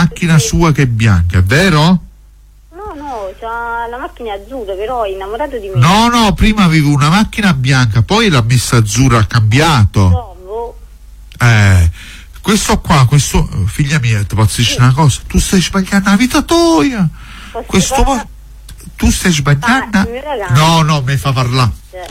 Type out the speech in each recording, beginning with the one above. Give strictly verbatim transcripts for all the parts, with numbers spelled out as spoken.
macchina sua che è bianca, è vero? No, no, c'ha la macchina azzurra, però è innamorato di me. No, no, prima avevo una macchina bianca, poi l'ha messa azzurra, ha cambiato. No, Eh, questo qua, questo, figlia mia, ti posso dire sì. una cosa, tu stai sbagliando la vita tua. Posso Questo parlare? mo- tu stai sbagliando? Ah, il mio ragazzo. No, no, mi fa parlare. Cioè,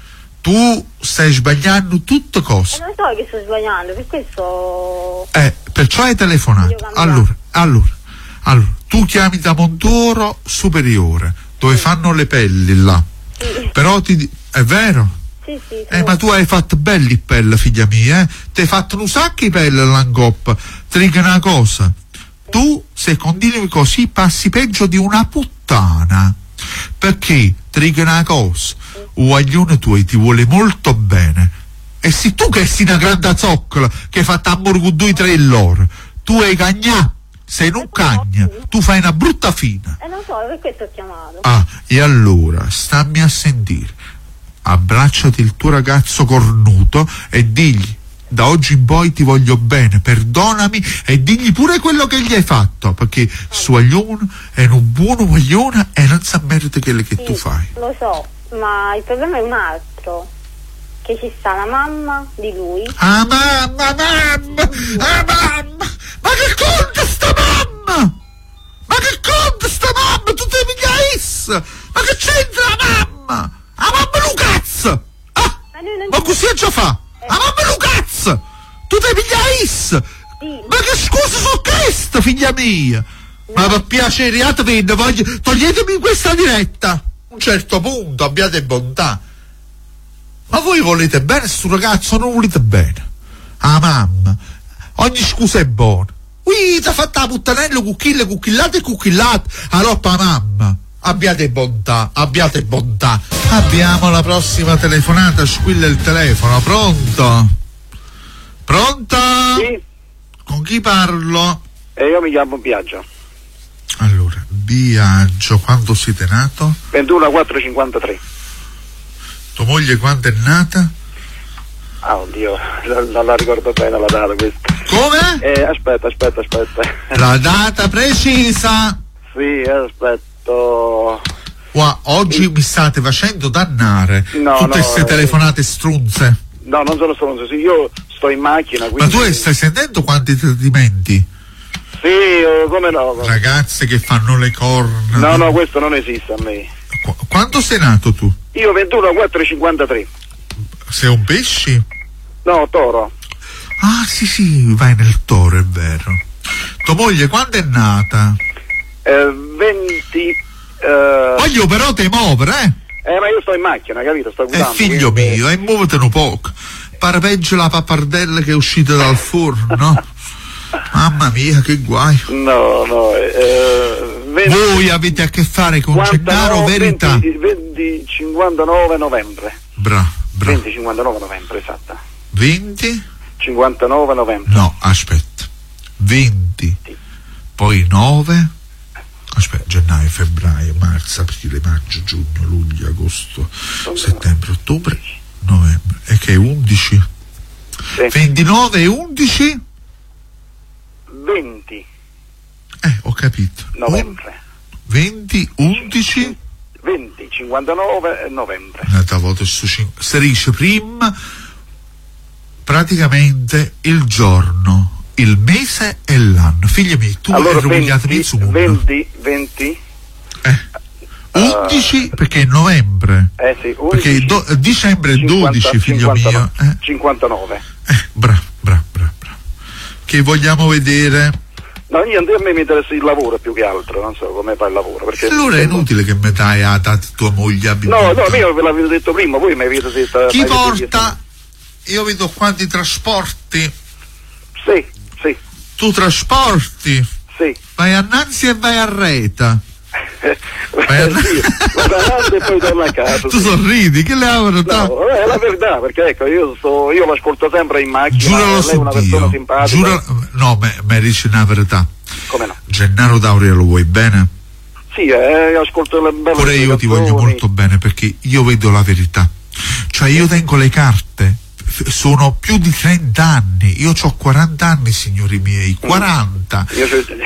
Tu stai sbagliando tutte E cose. non so che sto sbagliando, per questo... Eh, perciò hai telefonato. Voglio cambiare. Allora, allora, allora, tu chiami da Montoro Superiore, dove Sì. fanno le pelli là. Sì, Però ti di- è vero? sì, sì. Eh, ma tu hai fatto belli i pelle, figlia mia, eh? Ti hai fatto un sacco di pelle all'angoppa. Ti dico una cosa. Tu, se continui così, passi peggio di una puttana. Perché, ti dico una cosa, un guaglione tuo ti vuole molto bene. E se tu che sei una grande zoccola, che hai fatto hamburger due tre l'ora, tu hai cagnato, sei non cagna, tu fai una brutta fine. Eh, non so, per questo ho chiamato. Ah, e allora, stammi a sentire. Abbracciati il tuo ragazzo cornuto e digli: da oggi in poi ti voglio bene, perdonami, e digli pure quello che gli hai fatto, perché suo guaglione è un buono guaglione e non sa merita quello che Sì, tu fai. lo so, ma il problema è un altro. Che ci sta la mamma di lui. Ah mamma, mamma, ah mamma, ma che conta sta mamma? Ma che conta sta mamma? Tu devi pigliare. Ma che c'entra la mamma? Ah mamma lo cazzo! Ah, Ma lui non ma ci- così già fa? Ah mamma lo cazzo! Tu devi pigliare. Sì. Ma che scusa su questo, figlia mia? Ma per piacere, io ti vedo, voglio, toglietemi in questa diretta. A un certo punto abbiate bontà. Ma voi volete bene sto ragazzo, non volete bene? Ah mamma, ogni scusa è buona. Ui, ti ha fatto la puttanella cucchille, cucchillate e cucchillate. Allora mamma, abbiate bontà, abbiate bontà. Abbiamo la prossima telefonata, squilla il telefono, pronto? Pronto? Sì, Con chi parlo? e io mi chiamo Biagio. Allora, Biagio, quando siete nato? ventuno quattro cinquantatré. Tua moglie quando è nata? Ah, oddio, non non la ricordo bene la data questa. Come? Eh, aspetta, aspetta, aspetta. La data precisa. Sì, aspetto. Qua, oggi mi state facendo dannare No, tutte no, queste eh. telefonate strunze. No, non sono stronzo, sì, io sto in macchina, quindi... Ma tu stai sentendo quanti tradimenti? Sì, eh, come no? Ragazze che fanno le corna. No, no, questo non esiste a me. Qu- Quando sei nato tu? Io ventuno quattro cinquantatré. Sei un pesci? No, toro. Ah, sì, sì, vai nel toro, è vero. Tua moglie quando è nata? Eh, venti... Eh, Voglio però te muovere, eh? eh, ma io sto in macchina, capito? Sto È guidando. figlio quindi- mio, e muovete un poco. Pare peggio la pappardella che è uscita dal forno. Mamma mia, che guai. No, no, eh... venti Voi avete a che fare con Gennaro Verità. venti, venti cinquantanove novembre. Bra, bra. venti cinquantanove novembre, esatta. venti? cinquantanove novembre. No, aspetta. venti. Poi nove. Aspetta, gennaio, febbraio, marzo, aprile, maggio, giugno, luglio, agosto, settembre, ottobre, novembre. E che è undici? Sì. ventinove e undici? venti Eh, ho capito. novembre. venti, undici? venti, cinquantanove novembre. Un'altra volta su cinque. Si dice prima praticamente il giorno, il mese e l'anno. Figli miei, tu Allora hai rovinato venti, il mondo. venti, venti, Eh. undici perché è novembre. eh sì, undici, Perché do- dicembre è dodici, figlio mio. Eh, cinquantanove. eh, bravo, bravo, bravo, bravo. Che vogliamo vedere? No, io, a me mi interessa il lavoro più che altro, non so come fa il lavoro. Perché Allora è inutile che mi dai a data tua moglie abbia No, vinto. no, io ve l'avevo detto prima, voi mi avete detto... Chi mi avete porta? Io vedo quanti trasporti. detto- Sì, sì, Tu trasporti. sì. Vai a Nanzi e vai a Reta. Vai a- sì, vado avanti e poi torno a casa. Tu sì. sorridi, che le avrò dato? No, è la verità, perché ecco, io sto, io l'ascolto sempre in macchina, Giuralo lei è su una persona Dio. simpatica. Giura... No, me, me dici una verità. Come no? Gennaro D'Auria lo vuoi bene? Sì, eh, io ascolto le belle Pure io ti voglio canzoni. molto bene perché io vedo la verità. Cioè io tengo le carte. F- Sono più di trenta anni. Io ho quaranta anni, signori miei. quaranta. Io,